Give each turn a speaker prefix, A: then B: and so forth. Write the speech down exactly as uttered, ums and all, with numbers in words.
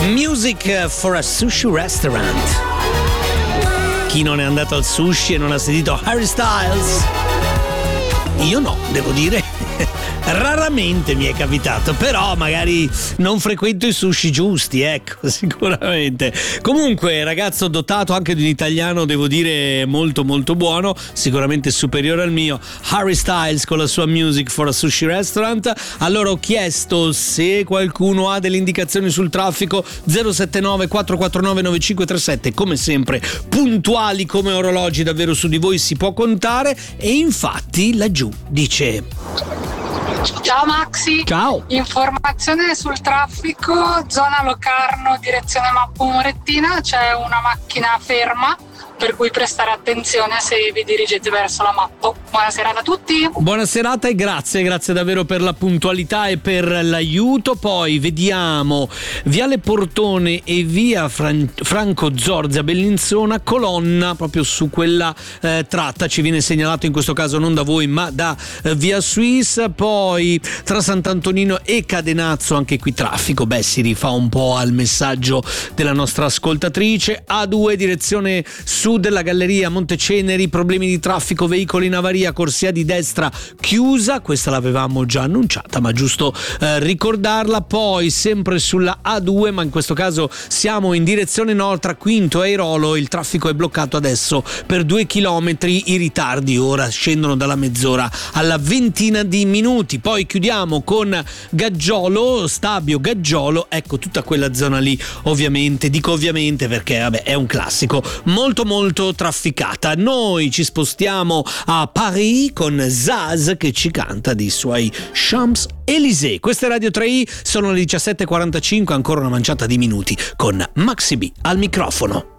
A: Music for a Sushi Restaurant. Chi non è andato al sushi e non ha sentito Harry Styles? Io no, devo dire. Raramente mi è capitato, però magari non frequento i sushi giusti, ecco, sicuramente. Comunque, ragazzo dotato anche di un italiano, devo dire, molto molto buono, sicuramente superiore al mio, Harry Styles con la sua Music for a Sushi Restaurant. Allora ho chiesto se qualcuno ha delle indicazioni sul traffico. Zero sette nove quattro quattro nove nove cinque tre sette, come sempre puntuali come orologi, davvero su di voi si può contare. E infatti laggiù dice:
B: ciao Maxi,
A: ciao.
B: Informazione sul traffico, zona Locarno, direzione Mappo Morettina, c'è una macchina ferma, per cui prestare attenzione se vi dirigete verso la Mappo. Buona serata a tutti.
A: Buona serata e grazie, grazie davvero per la puntualità e per l'aiuto. Poi vediamo Viale Portone e via Fran- Franco Zorzi a Bellinzona, colonna proprio su quella eh, tratta, ci viene segnalato in questo caso non da voi ma da eh, via Suisse. Poi tra Sant'Antonino e Cadenazzo anche qui traffico, beh si rifà un po' al messaggio della nostra ascoltatrice. A due direzione sud della Galleria Monteceneri, problemi di traffico, veicoli in avaria, corsia di destra chiusa, questa l'avevamo già annunciata ma giusto eh, ricordarla. Poi sempre sulla A due, ma in questo caso siamo in direzione nord tra Quinto e Airolo, il traffico è bloccato adesso per due chilometri, i ritardi ora scendono dalla mezz'ora alla ventina di minuti. Poi chiudiamo con Gaggiolo, Stabio Gaggiolo, ecco tutta quella zona lì, ovviamente dico ovviamente perché vabbè è un classico, molto molto molto trafficata. Noi ci spostiamo a Paris con Zaz che ci canta dei suoi Champs-Élysées. Questa è Radio tre i, sono le diciassette e quarantacinque, ancora una manciata di minuti con Maxi B al microfono.